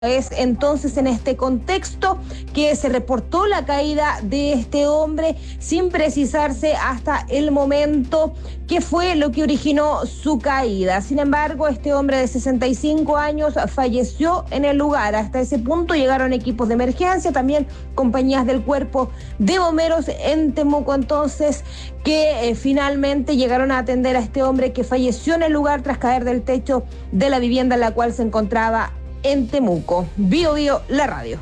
Es entonces en este contexto que se reportó la caída de este hombre sin precisarse hasta el momento qué fue lo que originó su caída. Sin embargo, este hombre de 65 años falleció en el lugar. Hasta ese punto llegaron equipos de emergencia, también compañías del Cuerpo de Bomberos en Temuco, entonces que finalmente llegaron a atender a este hombre que falleció en el lugar tras caer del techo de la vivienda en la cual se encontraba en Temuco. Bio Bio, la radio.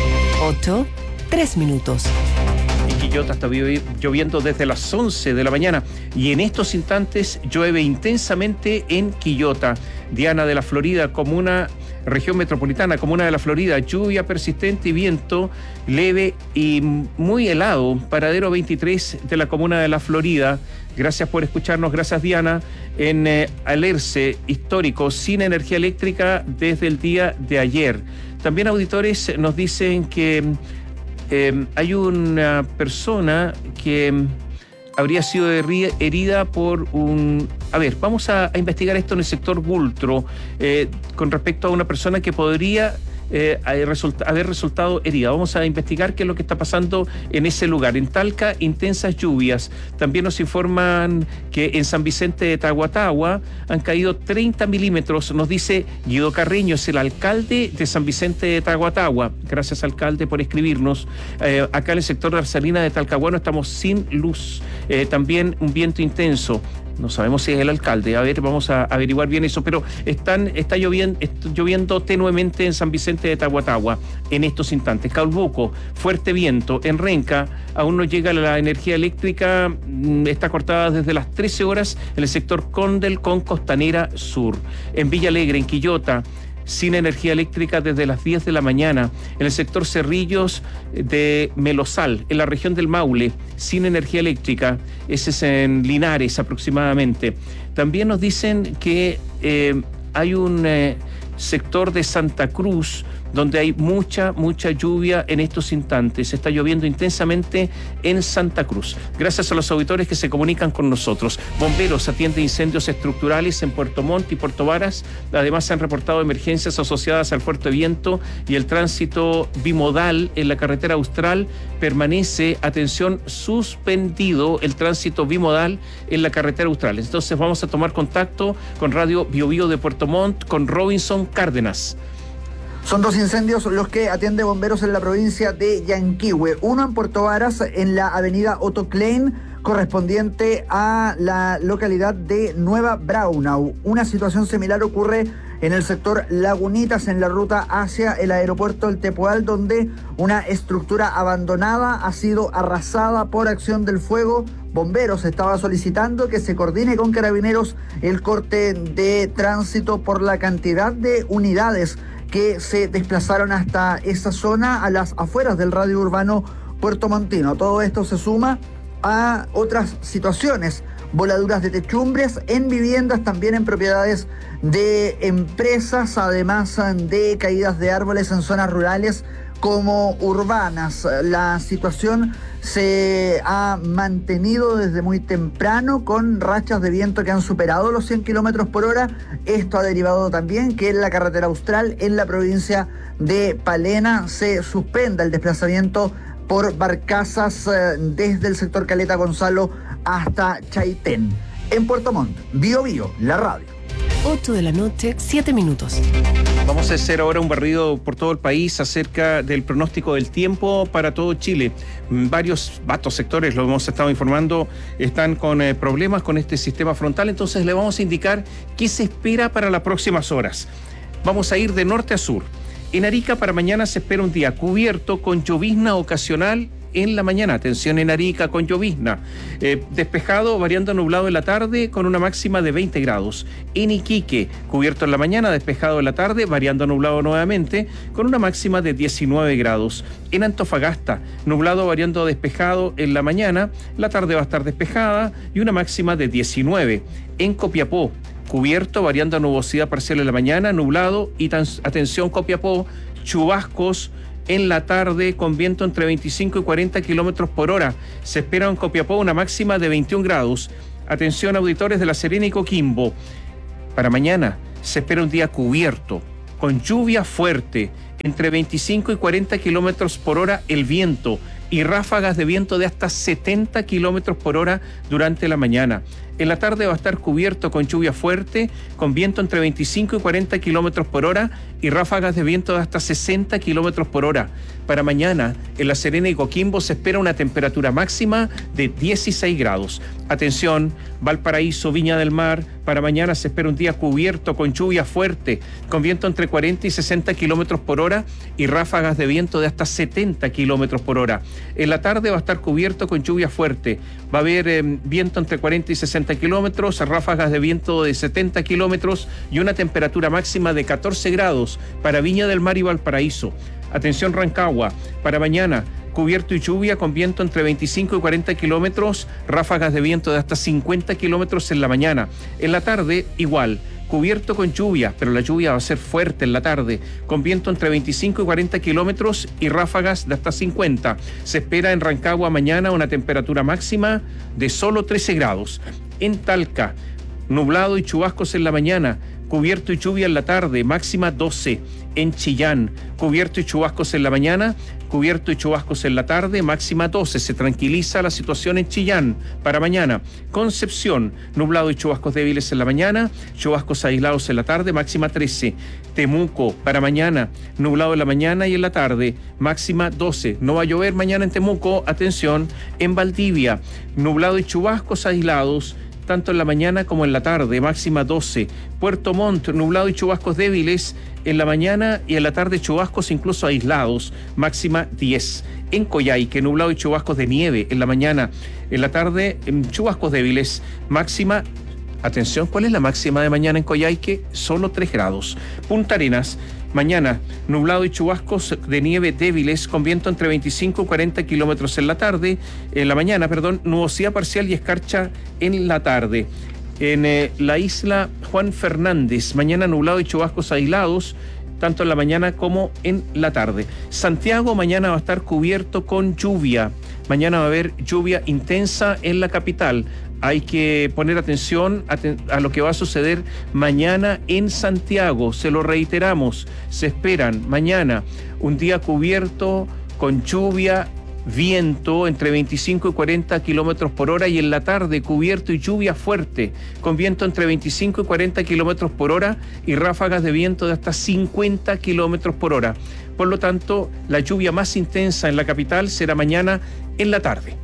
8:03. En Quillota está lloviendo desde las 11 de la mañana y en estos instantes llueve intensamente en Quillota. Diana de la Florida, comuna, región metropolitana, comuna de la Florida, lluvia persistente y viento leve y muy helado. Paradero 23 de la comuna de la Florida. Gracias por escucharnos, gracias Diana. En Alerce, histórico, sin energía eléctrica desde el día de ayer. También auditores nos dicen que hay una persona que habría sido herida por un... A ver, vamos a investigar esto en el sector Bultro, con respecto a una persona que podría haber resultado herida. Vamos a investigar qué es lo que está pasando en ese lugar. En Talca, intensas lluvias. También nos informan que en San Vicente de Tahuatahua han caído 30 milímetros. Nos dice Guido Carreño, es el alcalde de San Vicente de Tahuatahua. Gracias, alcalde, por escribirnos. Acá en el sector de Arsalina de Talcahuano estamos sin luz. También un viento intenso. No sabemos si es el alcalde, a ver, vamos a averiguar bien eso, pero está lloviendo tenuemente en San Vicente de Tahuatahua en estos instantes. Calbuco, fuerte viento. En Renca aún no llega la energía eléctrica, está cortada desde las 13 horas en el sector Condel con Costanera Sur. En Villa Alegre, en Quillota, sin energía eléctrica desde las 10 de la mañana. En el sector Cerrillos de Melosal, en la región del Maule, sin energía eléctrica. Ese es en Linares aproximadamente. También nos dicen que hay un sector de Santa Cruz donde hay mucha lluvia en estos instantes. Está lloviendo intensamente en Santa Cruz. Gracias a los auditores que se comunican con nosotros. Bomberos atiende incendios estructurales en Puerto Montt y Puerto Varas. Además, se han reportado emergencias asociadas al fuerte viento y el tránsito bimodal en la carretera Austral permanece, atención, suspendido el tránsito bimodal en la carretera Austral. Entonces vamos a tomar contacto con Radio Bio Bio de Puerto Montt, con Robinson Cárdenas. Son 2 incendios los que atiende Bomberos en la provincia de Yanquihue. Uno en Puerto Varas, en la avenida Otto Klein, correspondiente a la localidad de Nueva Braunau. Una situación similar ocurre en el sector Lagunitas, en la ruta hacia el aeropuerto El Tepual, donde una estructura abandonada ha sido arrasada por acción del fuego. Bomberos estaba solicitando que se coordine con Carabineros el corte de tránsito por la cantidad de unidades que se desplazaron hasta esa zona a las afueras del radio urbano puertomontino. Todo esto se suma a otras situaciones, voladuras de techumbres en viviendas, también en propiedades de empresas, además de caídas de árboles en zonas rurales como urbanas. La situación se ha mantenido desde muy temprano con rachas de viento que han superado los 100 kilómetros por hora. Esto ha derivado también que en la carretera Austral, en la provincia de Palena, se suspenda el desplazamiento por barcazas desde el sector Caleta Gonzalo hasta Chaitén. En Puerto Montt, Bio Bio, la radio. 8:07. Vamos a hacer ahora un barrido por todo el país acerca del pronóstico del tiempo para todo Chile. Varios vastos sectores, lo hemos estado informando, están con problemas con este sistema frontal, entonces le vamos a indicar qué se espera para las próximas horas. Vamos a ir de norte a sur. En Arica para mañana se espera un día cubierto con llovizna ocasional en la mañana. Atención, en Arica con llovizna. Despejado, variando nublado en la tarde con una máxima de 20 grados. En Iquique, cubierto en la mañana, despejado en la tarde, variando nublado nuevamente con una máxima de 19 grados. En Antofagasta, nublado, variando despejado en la mañana, la tarde va a estar despejada y una máxima de 19. En Copiapó, cubierto, variando nubosidad parcial en la mañana, nublado y atención Copiapó, chubascos en la tarde con viento entre 25 y 40 kilómetros por hora. Se espera en Copiapó una máxima de 21 grados. Atención auditores de La Serena y Coquimbo. Para mañana se espera un día cubierto, con lluvia fuerte entre 25 y 40 kilómetros por hora el viento y ráfagas de viento de hasta 70 kilómetros por hora durante la mañana. En la tarde va a estar cubierto con lluvia fuerte, con viento entre 25 y 40 kilómetros por hora y ráfagas de viento de hasta 60 kilómetros por hora. Para mañana, en La Serena y Coquimbo se espera una temperatura máxima de 16 grados. Atención, Valparaíso, Viña del Mar, para mañana se espera un día cubierto con lluvia fuerte, con viento entre 40 y 60 kilómetros por hora y ráfagas de viento de hasta 70 kilómetros por hora. En la tarde va a estar cubierto con lluvia fuerte, va a haber viento entre 40 y 60 kilómetros, ráfagas de viento de 70 kilómetros y una temperatura máxima de 14 grados para Viña del Mar y Valparaíso. Atención Rancagua, para mañana cubierto y lluvia con viento entre 25 y 40 kilómetros, ráfagas de viento de hasta 50 kilómetros en la mañana. En la tarde igual, cubierto con lluvia, pero la lluvia va a ser fuerte en la tarde, con viento entre 25 y 40 kilómetros y ráfagas de hasta 50. Se espera en Rancagua mañana una temperatura máxima de solo 13 grados. En Talca, nublado y chubascos en la mañana, cubierto y lluvia en la tarde, máxima 12. En Chillán, cubierto y chubascos en la mañana, cubierto y chubascos en la tarde, máxima 12. Se tranquiliza la situación en Chillán para mañana. Concepción, nublado y chubascos débiles en la mañana, chubascos aislados en la tarde, máxima 13. Temuco, para mañana, nublado en la mañana y en la tarde, máxima 12. No va a llover mañana en Temuco, atención. En Valdivia, nublado y chubascos aislados, tanto en la mañana como en la tarde, máxima 12. Puerto Montt, nublado y chubascos débiles en la mañana y en la tarde chubascos incluso aislados, máxima 10. En Coyhaique, nublado y chubascos de nieve en la mañana, en la tarde chubascos débiles, máxima, atención, ¿cuál es la máxima de mañana en Coyhaique? Solo 3 grados. Punta Arenas, mañana, nublado y chubascos de nieve débiles con viento entre 25 y 40 kilómetros en la mañana, nubosidad parcial y escarcha en la tarde. En la isla Juan Fernández, mañana nublado y chubascos aislados, tanto en la mañana como en la tarde. Santiago, mañana va a estar cubierto con lluvia. Mañana va a haber lluvia intensa en la capital. Hay que poner atención a lo que va a suceder mañana en Santiago. Se lo reiteramos, se esperan mañana un día cubierto con lluvia, viento entre 25 y 40 kilómetros por hora y en la tarde cubierto y lluvia fuerte con viento entre 25 y 40 kilómetros por hora y ráfagas de viento de hasta 50 kilómetros por hora. Por lo tanto, la lluvia más intensa en la capital será mañana en la tarde.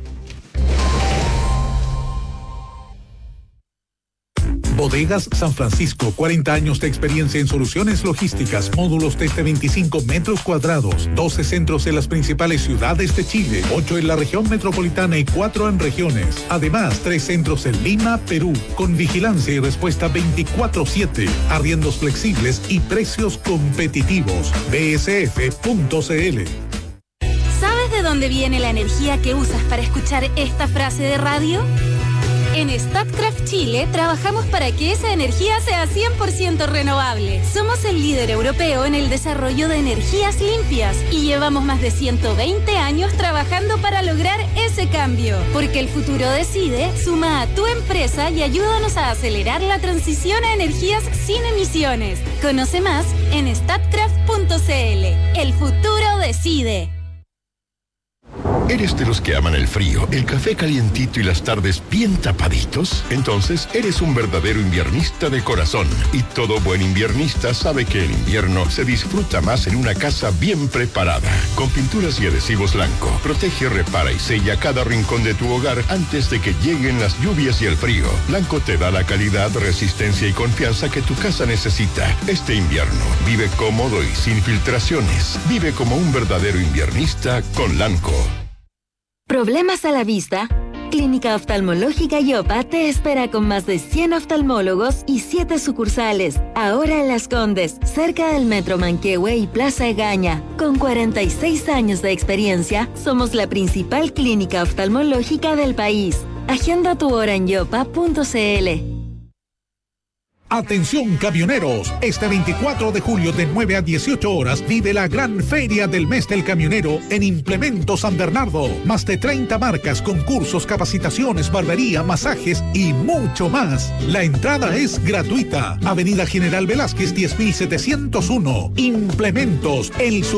Bodegas San Francisco, 40 años de experiencia en soluciones logísticas, módulos desde 25 metros cuadrados, 12 centros en las principales ciudades de Chile, 8 en la región metropolitana y 4 en regiones. Además, 3 centros en Lima, Perú, con vigilancia y respuesta 24/7, arriendos flexibles y precios competitivos. bsf.cl. ¿Sabes de dónde viene la energía que usas para escuchar esta frase de radio? En Statkraft Chile trabajamos para que esa energía sea 100% renovable. Somos el líder europeo en el desarrollo de energías limpias y llevamos más de 120 años trabajando para lograr ese cambio. Porque el futuro decide, suma a tu empresa y ayúdanos a acelerar la transición a energías sin emisiones. Conoce más en statkraft.cl. El futuro decide. ¿Eres de los que aman el frío, el café calientito y las tardes bien tapaditos? Entonces, eres un verdadero inviernista de corazón. Y todo buen inviernista sabe que el invierno se disfruta más en una casa bien preparada. Con pinturas y adhesivos Lanco, protege, repara y sella cada rincón de tu hogar antes de que lleguen las lluvias y el frío. Lanco te da la calidad, resistencia y confianza que tu casa necesita. Este invierno, vive cómodo y sin filtraciones. Vive como un verdadero inviernista con Lanco. ¿Problemas a la vista? Clínica Oftalmológica Yopa te espera con más de 100 oftalmólogos y 7 sucursales. Ahora en Las Condes, cerca del Metro Manquehue y Plaza Egaña. Con 46 años de experiencia, somos la principal clínica oftalmológica del país. Agenda tu hora en yopa.cl. Atención camioneros, este 24 de julio de 9 a 18 horas vive la gran feria del mes del camionero en Implementos San Bernardo. Más de 30 marcas, concursos, capacitaciones, barbería, masajes y mucho más. La entrada es gratuita. Avenida General Velázquez 10.701. Implementos, el